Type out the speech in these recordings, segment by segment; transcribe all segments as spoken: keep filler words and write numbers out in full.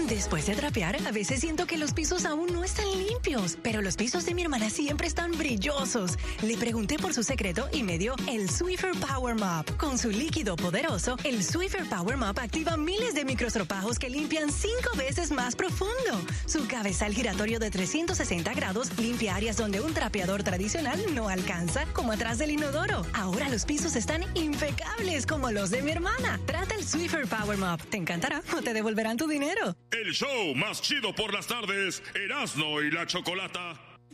Después de trapear, a veces siento que los pisos aún no están limpios, pero los pisos de mi hermana siempre están brillosos. Le pregunté por su secreto y me dio el Swiffer Power Mop. Con su líquido poderoso, el Swiffer Power Mop activa miles de microstropajos que limpian cinco veces más profundo. Su cabezal giratorio de trescientos sesenta grados limpia áreas donde un trapeador tradicional no alcanza, como atrás del inodoro. Ahora los pisos están impecables como los de mi hermana. Trata el Swiffer Power Mop. Te encantará o te devolverán tu dinero. El show más chido por las tardes, Erasmo y la Chocolata.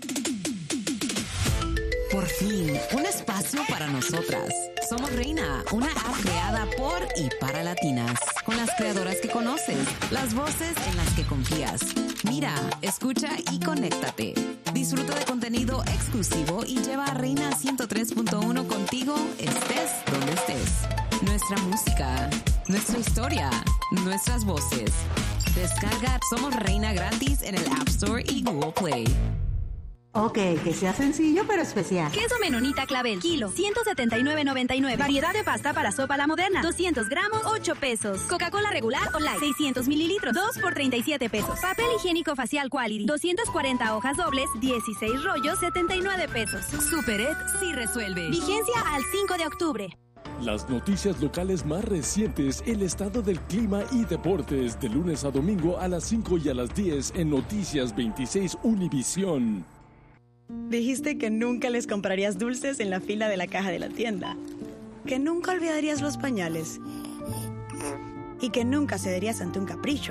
Por fin, un espacio para nosotras. Somos Reina, una app creada por y para latinas, con las creadoras que conoces, las voces en las que confías. Mira, escucha y conéctate. Disfruta de contenido exclusivo y lleva a Reina ciento tres punto uno contigo, estés donde estés. Nuestra música, nuestra historia, nuestras voces. Descarga Somos Reina gratis en el App Store y Google Play. Ok, que sea sencillo pero especial. Queso Menonita Clavel, kilo, ciento setenta y nueve noventa y nueve. Variedad de pasta para sopa La Moderna, doscientos gramos, ocho pesos. Coca-Cola regular o light, seiscientos mililitros, dos por treinta y siete pesos. Papel higiénico facial Quality, doscientas cuarenta hojas dobles, dieciséis rollos, setenta y nueve pesos. Superet sí resuelve. Vigencia al cinco de octubre. Las noticias locales más recientes, el estado del clima y deportes, de lunes a domingo a las cinco y a las diez en Noticias veintiséis Univisión. Dijiste que nunca les comprarías dulces en la fila de la caja de la tienda, que nunca olvidarías los pañales y que nunca cederías ante un capricho.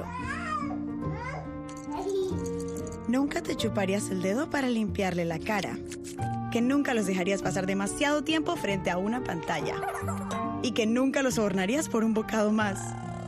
Nunca te chuparías el dedo para limpiarle la cara, que nunca los dejarías pasar demasiado tiempo frente a una pantalla y que nunca los sobornarías por un bocado más.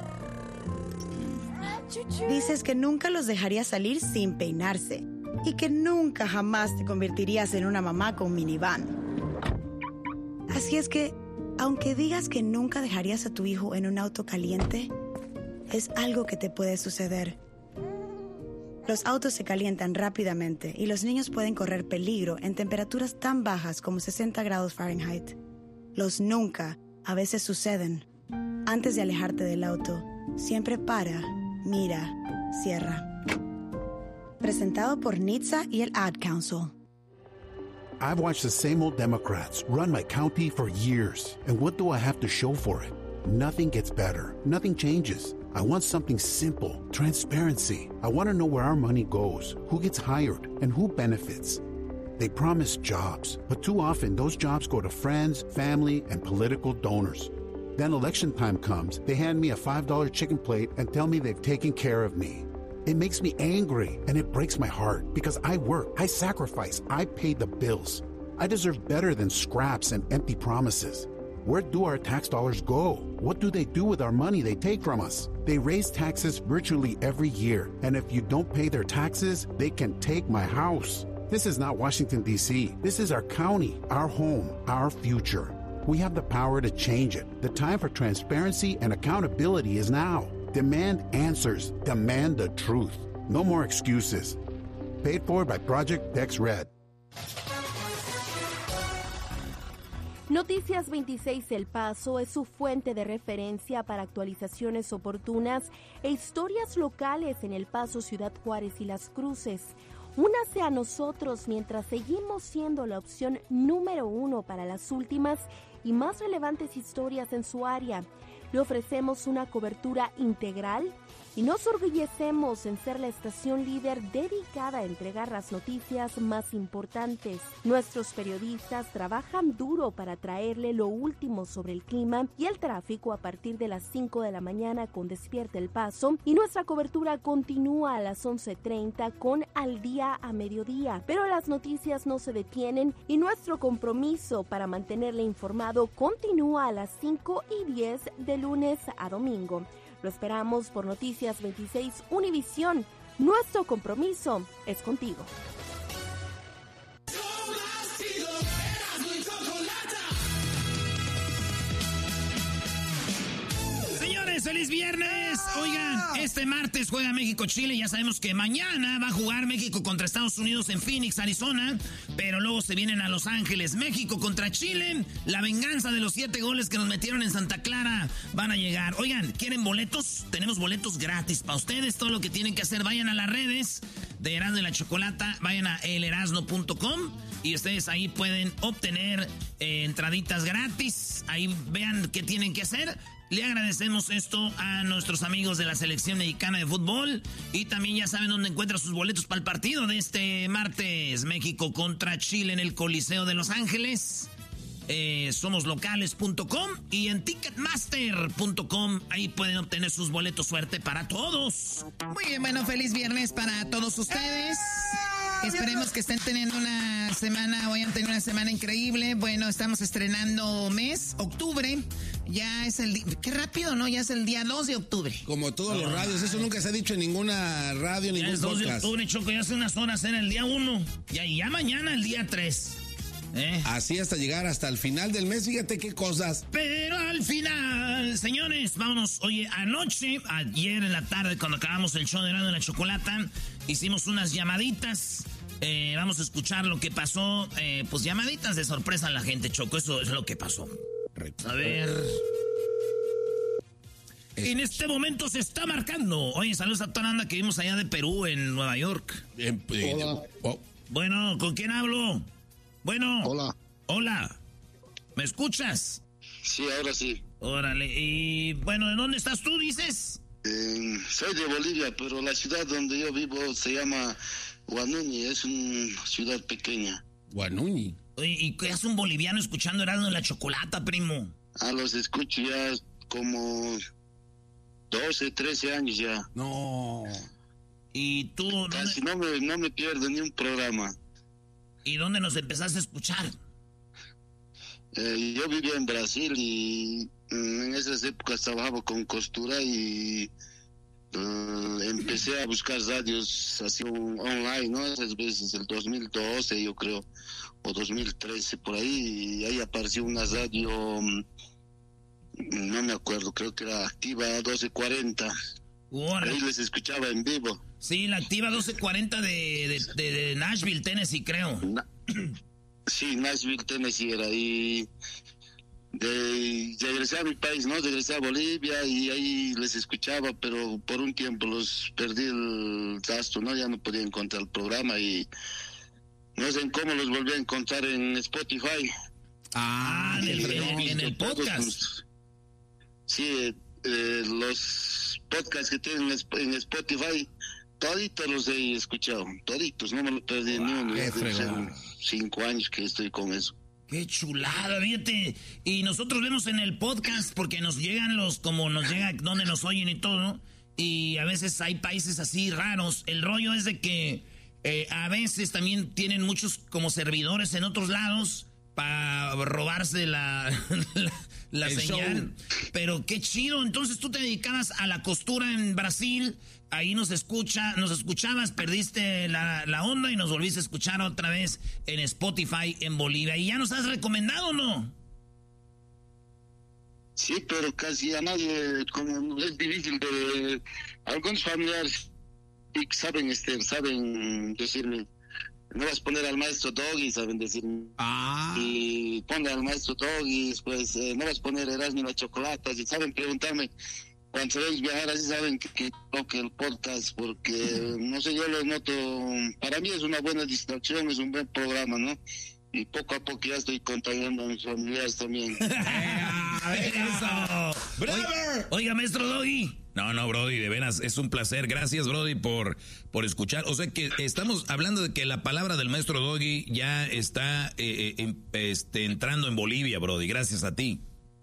Dices que nunca los dejarías salir sin peinarse y que nunca jamás te convertirías en una mamá con minivan. Así es que, aunque digas que nunca dejarías a tu hijo en un auto caliente, es algo que te puede suceder. Los autos se calientan rápidamente y los niños pueden correr peligro en temperaturas tan bajas como sesenta grados Fahrenheit. Los nunca a veces suceden. Antes de alejarte del auto, siempre para, mira, cierra. Presentado por N H T S A y el Ad Council. I've watched the same old Democrats run my county for years. And what do I have to show for it? Nothing gets better. Nothing changes. I want something simple, transparency. I want to know where our money goes, who gets hired, and who benefits. They promise jobs, but too often those jobs go to friends, family, and political donors. Then election time comes, they hand me a five dollar chicken plate and tell me they've taken care of me. It makes me angry, and it breaks my heart because I work, I sacrifice, I pay the bills. I deserve better than scraps and empty promises. Where do our tax dollars go? What do they do with our money they take from us? They raise taxes virtually every year, and if you don't pay their taxes, they can take my house. This is not Washington, D C This is our county, our home, our future. We have the power to change it. The time for transparency and accountability is now. Demand answers. Demand the truth. No more excuses. Paid for by Project Dex Red. Noticias veintiséis El Paso es su fuente de referencia para actualizaciones oportunas e historias locales en El Paso, Ciudad Juárez y Las Cruces. Únase a nosotros mientras seguimos siendo la opción número uno para las últimas y más relevantes historias en su área. Le ofrecemos una cobertura integral y nos orgullecemos en ser la estación líder dedicada a entregar las noticias más importantes. Nuestros periodistas trabajan duro para traerle lo último sobre el clima y el tráfico a partir de las cinco de la mañana con Despierta El Paso, y nuestra cobertura continúa a las once treinta con Al Día a Mediodía. Pero las noticias no se detienen y nuestro compromiso para mantenerle informado continúa a las cinco y diez de lunes a domingo. Lo esperamos por Noticias veintiséis Univisión. Nuestro compromiso es contigo. Señores, señores, feliz viernes. Oigan, este martes juega México-Chile. Ya sabemos que mañana va a jugar México contra Estados Unidos en Phoenix, Arizona. Pero luego se vienen a Los Ángeles. México contra Chile. La venganza de los siete goles que nos metieron en Santa Clara van a llegar. Oigan, ¿quieren boletos? Tenemos boletos gratis para ustedes. Todo lo que tienen que hacer, vayan a las redes de Erasmo y la Chocolata. Vayan a el erasmo punto com y ustedes ahí pueden obtener eh, entraditas gratis. Ahí vean qué tienen que hacer. Le agradecemos esto a nuestros amigos de la selección mexicana de fútbol. Y también ya saben dónde encuentran sus boletos para el partido de este martes. México contra Chile en el Coliseo de Los Ángeles. Eh, somos locales punto com y en ticketmaster punto com. Ahí pueden obtener sus boletos. Suerte para todos. Muy bien, bueno, feliz viernes para todos ustedes. Esperemos que estén teniendo una semana, vayan a tener una semana increíble. Bueno, estamos estrenando mes, octubre. Ya es el día, qué rápido, ¿no? Ya es el día dos de octubre. Como todos los radios, eso nunca se ha dicho en ninguna radio, ningún ya es dos de podcast. octubre, Choco, ya hace unas horas era el día uno. Ya, y ya mañana el día tres. ¿Eh? Así hasta llegar hasta el final del mes, fíjate qué cosas. Pero al final, señores, vámonos. Oye, anoche, ayer en la tarde, cuando acabamos el show de Erasmo y la Chocolata, hicimos unas llamaditas. Eh, vamos a escuchar lo que pasó. Eh, pues llamaditas de sorpresa a la gente, Choco. Eso es lo que pasó. A ver. En este momento se está marcando. Oye, saludos a toda la banda que vimos allá de Perú, en Nueva York. Bien, bien. Hola. Oh. Bueno, ¿con quién hablo? Bueno. Hola. Hola. ¿Me escuchas? Sí, ahora sí. Órale. Y bueno, ¿de dónde estás tú, dices? Eh, soy de Bolivia, pero la ciudad donde yo vivo se llama Huanuñi. Es una ciudad pequeña. Huanuñi. Oye, ¿y qué hace un boliviano escuchando Erasmo y la Chocolata, primo? Ah, los escucho ya como doce, trece años ya. No. ¿Y tú? Casi no me, no me pierdo ni un programa. ¿Y dónde nos empezaste a escuchar? Eh, yo vivía en Brasil y mm, en esas épocas trabajaba con costura y uh, empecé a buscar radios así un, online, ¿no? Esas veces, el dos mil doce yo creo, o dos mil trece por ahí, y ahí apareció una radio, um, no me acuerdo, creo que era Activa doce cuarenta. Órale. Ahí les escuchaba en vivo. Sí, la Activa doce cuarenta de, de, de, de Nashville, Tennessee, creo. Na- sí, Nashville, Tennessee era. Y de, regresé a mi país, ¿no? Regresé a Bolivia y ahí les escuchaba, pero por un tiempo los perdí el rastro, ¿no? Ya no podía encontrar el programa y no sé cómo los volví a encontrar en Spotify. Ah, en el, en, en el podcast. Los, sí, eh, los podcasts que tienen en Spotify, toditos los he escuchado, toditos, no me lo perdí wow, ni uno. Hace cinco años que estoy con eso. Qué chulada, fíjate. Y nosotros vemos en el podcast porque nos llegan los, como nos llega donde nos oyen y todo, ¿no? Y a veces hay países así raros. El rollo es de que eh, a veces también tienen muchos como servidores en otros lados para robarse la, la, la señal. Show. Pero qué chido. Entonces tú te dedicabas a la costura en Brasil. Ahí nos escucha, nos escuchabas, perdiste la, la onda y nos volviste a escuchar otra vez en Spotify en Bolivia. ¿Y ya nos has recomendado o no? Sí, pero casi a nadie, como es difícil de... Algunos familiares saben, este, saben decirme, no vas a poner al maestro Doggy, saben decirme. Ah. Y ponle al maestro Doggy, pues eh, no vas a poner Erasmo y la Chocolata, y saben preguntarme... Cuando sabéis viajar así saben que, que toque el podcast porque, no sé, yo lo noto, para mí es una buena distracción, es un buen programa, ¿no? Y poco a poco ya estoy contagiando a mis familiares también. ¡Eso! Oiga, oiga, maestro Doggy. No, no, Brody, de veras, es un placer. Gracias, Brody, por, por escuchar. O sea que estamos hablando de que la palabra del maestro Doggy ya está eh, eh, este, entrando en Bolivia, Brody. Gracias a ti.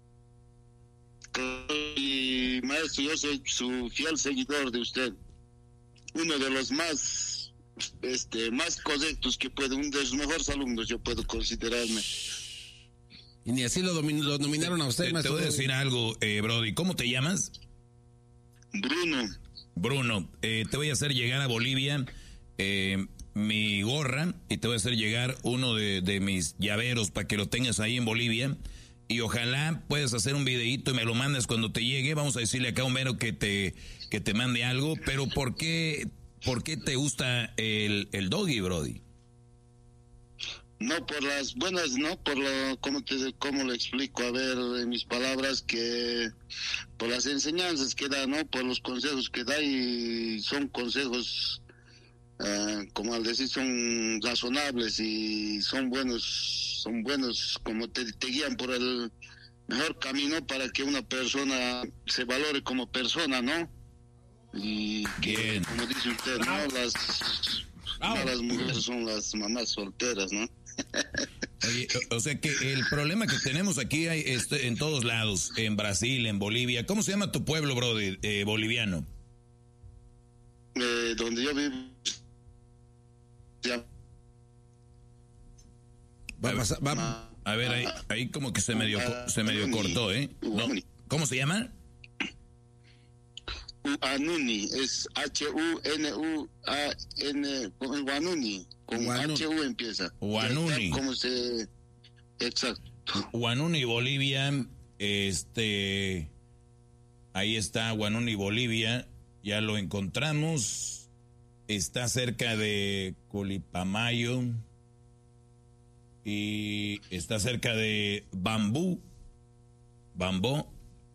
Y maestro, yo soy su fiel seguidor de usted, uno de los más este más correctos que puede, uno de los mejores alumnos yo puedo considerarme. Y ni así lo, domin, lo nominaron a usted, te, maestro. Te voy a decir algo, eh, Brody. ¿Cómo te llamas? Bruno. Bruno, eh, te voy a hacer llegar a Bolivia eh, mi gorra y te voy a hacer llegar uno de, de mis llaveros para que lo tengas ahí en Bolivia. y ojalá puedas hacer un videíto y me lo mandes cuando te llegue. Vamos a decirle acá a Homero que te, que te mande algo, pero ¿por qué, por qué te gusta el, el doggy, Brody? No por las buenas, no por lo, ¿cómo, te, cómo lo explico? A ver, en mis palabras, que por las enseñanzas que da, ¿no? Por los consejos que da, y son consejos, uh, como al decir, son razonables y son buenos, son buenos, como te, te guían por el mejor camino para que una persona se valore como persona, ¿no? Y que, como dice usted, ¿no? Las, no, las mujeres son las mamás solteras, ¿no? Oye, o sea que el problema que tenemos aquí hay este, en todos lados, en Brasil, en Bolivia. ¿Cómo se llama tu pueblo, brother, eh, boliviano? Eh, donde yo vivo. Ya. Va a, pasar, va. a ver, ahí, ahí como que se medio, se medio cortó, ¿eh? ¿No? ¿Cómo se llama? Huanuni, es H U N U A N, Huanuni, con H U empieza. Huanuni. ¿Cómo se...? Exacto. Huanuni, Bolivia, este... Ahí está Huanuni, Bolivia, ya lo encontramos. Está cerca de Colipamayo y está cerca de Bambú. Bambó.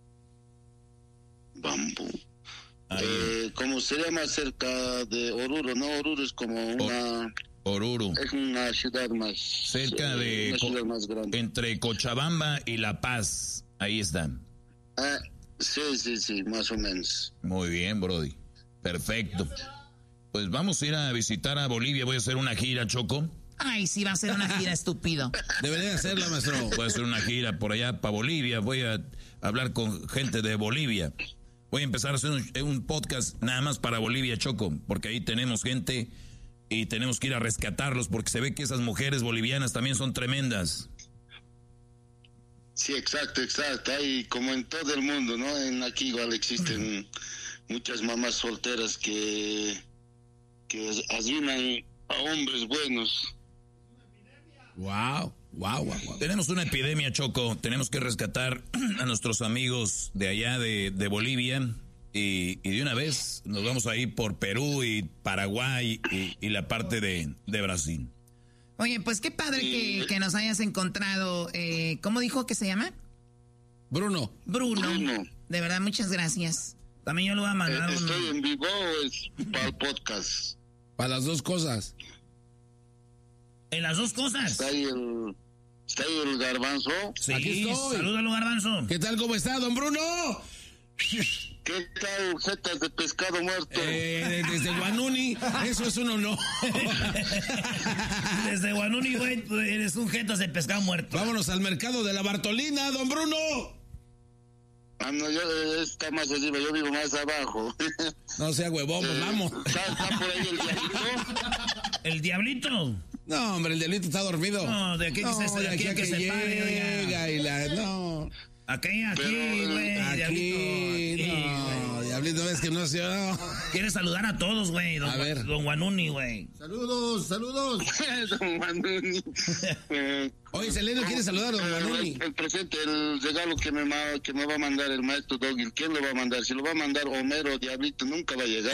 Bambú. Eh, como se llama cerca de Oruro, ¿no? Oruro es como una... Oruro. Es una ciudad más... Cerca de... Una ciudad más grande. Entre Cochabamba y La Paz. Ahí están. Ah, sí, sí, sí, más o menos. Muy bien, Brody. Perfecto. Pues vamos a ir a visitar a Bolivia. Voy a hacer una gira, Choco. Ay, sí, va a ser una gira, estúpido. Debería hacerla, maestro. Voy a hacer una gira por allá para Bolivia. Voy a hablar con gente de Bolivia. Voy a empezar a hacer un, un podcast nada más para Bolivia, Choco, porque ahí tenemos gente y tenemos que ir a rescatarlos, porque se ve que esas mujeres bolivianas también son tremendas. Sí, exacto, exacto. Hay como en todo el mundo, ¿no? En aquí igual existen muchas mamás solteras que, que ayudan a hombres buenos. Wow. Wow, wow, wow. Tenemos una epidemia, Choco. Tenemos que rescatar a nuestros amigos de allá de, de Bolivia. Y, y de una vez nos vamos a ir por Perú y Paraguay y, y la parte de, de Brasil. Oye, pues qué padre que, que nos hayas encontrado. Eh, ¿Cómo dijo que se llama? Bruno. Bruno. Bruno. De verdad, muchas gracias. También yo lo voy a mandar. Eh, ¿Estoy en vivo o es para el podcast? Para las dos cosas. En las dos cosas. Está ahí el, está ahí el Garbanzo. Sí, aquí estoy. Salúdalo, Garbanzo. ¿Qué tal? ¿Cómo está, don Bruno? ¿Qué tal, jetas de pescado muerto? Eh, desde Huanuni, eso es un honor. Desde Huanuni, güey, eres un jetas de pescado muerto. Vámonos al mercado de la Bartolina, don Bruno. Ah, no, yo está más arriba, yo vivo más abajo. No sea huevón, pues vamos. ¿Está, está por ahí el diablito? ¿El diablito? No, hombre, el diablito está dormido. No, de aquí, no, que, se, de aquí, aquí a que, que se llega pare, oiga. Y la, no. Aquí, aquí, güey. Aquí, no, no diablito, ves que no se... No. Quiere saludar a todos, güey. Don, a ver. Don Guanuni, güey. Saludos, saludos. Don Guanuni. eh, Oye, Seleno, ¿quiere saludar a Don Guanuni? El, el presente, el regalo que me, que me va a mandar el maestro Doggy, ¿quién lo va a mandar? Si lo va a mandar Homero, Diablito, nunca va a llegar.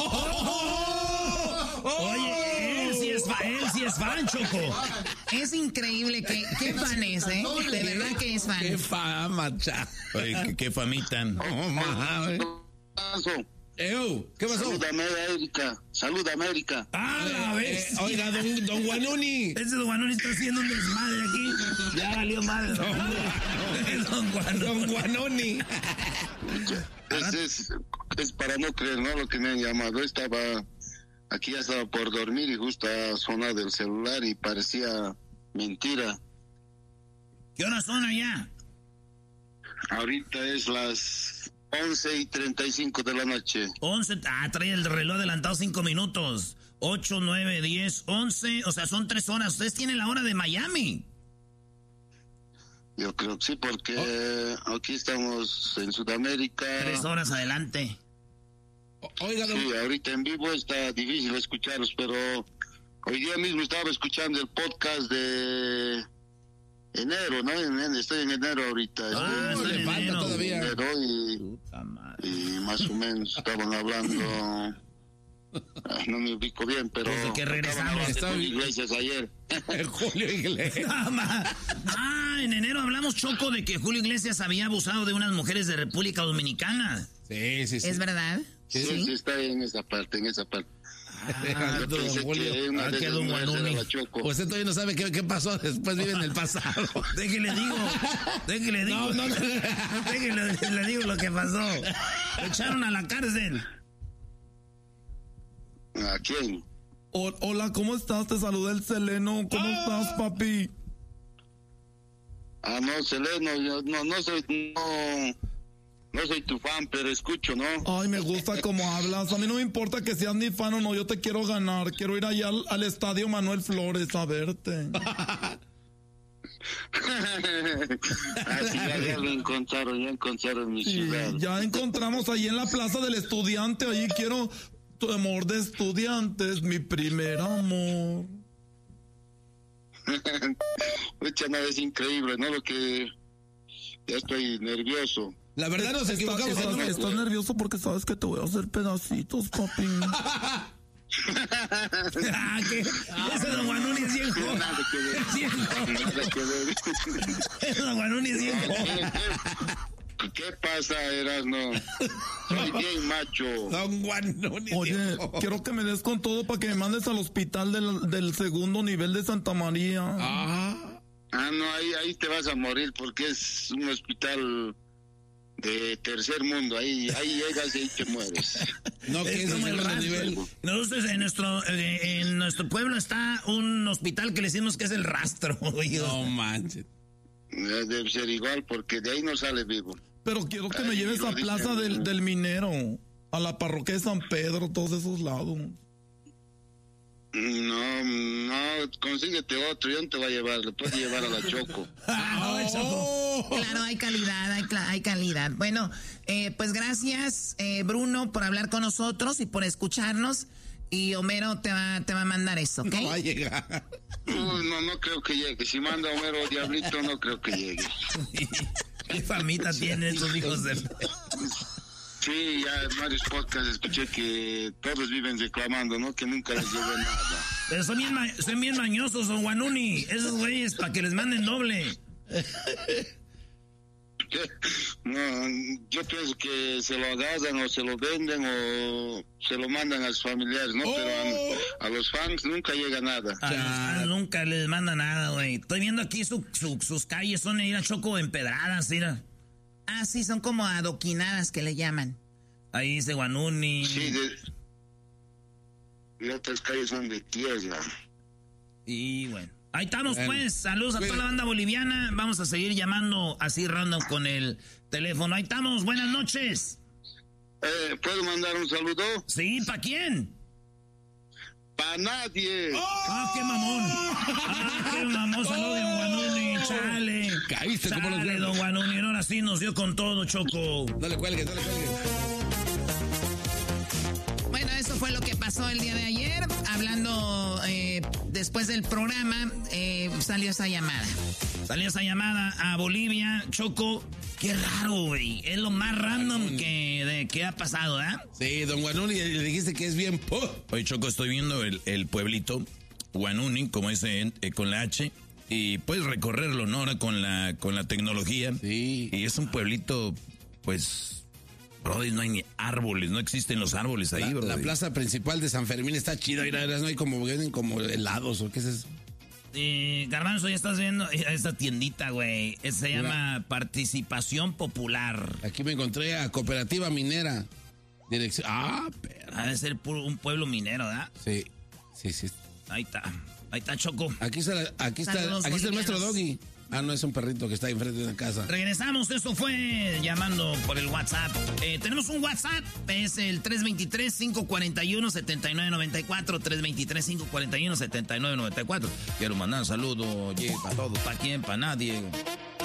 Oye, él sí es fan, él sí es fan, Choco. Es increíble que, qué fan es, ¿eh? De verdad que es fan. Qué fama, cha. Oye, qué, qué famitan. Oh, mames. Ew, ¿qué pasó? Salud América, salud América. Ah, la vez. Eh, oiga, don, don Guanuni. Ese Don Guanuni está haciendo un desmadre aquí. Ya valió madre. Don, don Guanuni. Don Guanuni. Es, es, es para no creer, ¿no? Lo que me han llamado. Estaba, aquí ya estaba por dormir y justo ha sonado el celular y parecía mentira. ¿Qué horas son allá? Ahorita es las once y treinta y cinco de la noche. once, ah, trae el reloj adelantado cinco minutos. ocho, nueve, diez, once, o sea, son tres horas. Ustedes tienen la hora de Miami. Yo creo que sí, porque oh. aquí estamos en Sudamérica. Tres horas adelante. Oiga, don... Sí, ahorita en vivo está difícil escucharlos, pero hoy día mismo estaba escuchando el podcast de Enero, ¿no? En, en, estoy en enero ahorita. Ah, estoy, le falta todavía. Enero y, y más o menos estaban hablando... Ay, no me ubico bien, pero... Desde que regresamos. Estaba en Iglesias ayer. Julio Iglesias. Ah, en enero hablamos, Choco, de que Julio Iglesias había abusado de unas mujeres de República Dominicana. Sí, sí, sí. ¿Es verdad? Sí, sí, sí, está en esa parte, en esa parte. Ah, Yo pensé que una de esas mujeres era la Choco. Usted todavía no sabe qué, qué pasó después, vive en el pasado. Déjele digo, déjele digo. No, no, no. Déjele le digo lo que pasó. Lo echaron a la cárcel. ¿A quién? O- hola, ¿cómo estás? Te saluda el Seleno. ¿Cómo ah. estás, papi? Ah, no, Seleno, yo no, no soy, no, no soy tu fan, pero escucho, ¿no? Ay, me gusta cómo hablas. A mí no me importa que seas mi fan o no, yo te quiero ganar. Quiero ir allá al, al estadio Manuel Flores a verte. Así ya, ya lo encontraron, ya encontraron mi sí, ciudad. Ya encontramos ahí en la Plaza del Estudiante, allí quiero... Tu amor de estudiantes, mi primer amor. Mucha nada, es increíble, ¿no? Lo que... Ya estoy nervioso. La verdad nos equivocamos. Estás, ¿no? estás nervioso porque sabes que te voy a hacer pedacitos, papi. ah, ¿qué? Ese Don Guanuni es bien joven. Nada que ver. Es bien joven. Nada que ver. Ese Don Guanuni es bien joven. ¿Qué pasa, Erasmo? Soy bien macho. Don Guanuni. Oye, quiero que me des con todo para que me mandes al hospital del, del segundo nivel de Santa María. Ah. Ah, no, ahí, ahí te vas a morir porque es un hospital de tercer mundo. Ahí, ahí llegas y ahí te mueres. No, que es, es como el segundo rastro. nivel. Nosotros en nuestro, eh, en nuestro pueblo está un hospital que le decimos que es el rastro. No manches. Debe ser igual porque de ahí no sale vivo. Pero quiero que Ay, me lleves a Plaza del, del Minero, a la parroquia de San Pedro, todos esos lados. No, no, consíguete otro, yo no te voy a llevar, le puedes llevar a la Choco. Oh, claro, hay calidad, hay, hay calidad. Bueno, eh, pues gracias, eh, Bruno, por hablar con nosotros y por escucharnos. Y Homero te va, te va a mandar eso, ¿ok? No va a llegar. No, no, no creo que llegue. Si manda Homero Diablito, no creo que llegue. ¿Qué famita tienen esos hijos de...? Sí, ya en varios podcasts escuché que todos viven reclamando, ¿no? Que nunca les llegó nada. Pero son bien, ma- son bien mañosos, Don Guanuni. Esos güeyes, para que les manden doble. No, yo pienso que se lo agarran o se lo venden o se lo mandan a sus familiares, ¿no? Oh. Pero a, a los fans nunca llega nada. A los fans nunca les manda nada, güey. Estoy viendo aquí su, su, sus calles, son ir a Choco empedradas, mira. Ah, sí, son como adoquinadas que le llaman. Ahí dice Guanuni. Sí, de... y otras calles son de tierra. Y bueno. Ahí estamos, bueno, pues. Saludos a bueno. toda la banda boliviana. Vamos a seguir llamando así random con el teléfono. Ahí estamos. Buenas noches. Eh, ¿Puedo mandar un saludo? Sí, ¿para quién? Para nadie. ¡Oh! ¡Ah, qué mamón! ¡Ah, qué mamón! Saludos de Don Guanuni. Chale. Caíste Chale, como los Don Guanuni. Ahora sí nos dio con todo, Choco. No le cuelgues, no le cuelgues. Bueno, eso fue lo que pasó el día de ayer. Hablando eh, después del programa, eh, salió esa llamada. Salió esa llamada a Bolivia, Choco. Qué raro, güey. Es lo más random que, de, que ha pasado, ¿eh? Sí, Don Guanuni, le dijiste que es bien po. Oye, Choco, estoy viendo el, el pueblito Guanuni, como dice eh, con la H, y puedes recorrerlo, ¿no? Ahora con la, con la tecnología. Sí. Y es un pueblito, pues... Brody, no hay ni árboles, no existen los árboles ahí, bro. La plaza principal de San Fermín está chida, mira, no hay como, como helados o qué es eso. Eh, Garbanzo, ya estás viendo esta tiendita, güey. Se mira. Llama Participación Popular. Aquí me encontré a Cooperativa Minera. Dirección. Ah, pero. Ha de ser puro, un pueblo minero, ¿verdad? Sí, sí, sí. Ahí está, ahí está Choco. Aquí está, aquí está, Saludos, aquí está el maestro Doggy. Ah, no, es un perrito que está ahí enfrente de la casa. Regresamos, eso fue llamando por el WhatsApp. Eh, tenemos un WhatsApp, es el tres dos tres, cinco cuatro uno, siete nueve nueve cuatro, tres dos tres, cinco cuatro uno, siete nueve nueve cuatro. Quiero mandar un saludo, oye, para todos, para quién, para nadie.